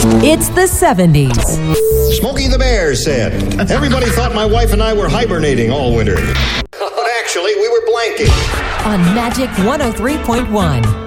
It's the 70s. Smokey the Bear said, everybody thought my wife and I were hibernating all winter. But actually, we were blanking. On Magic 103.1.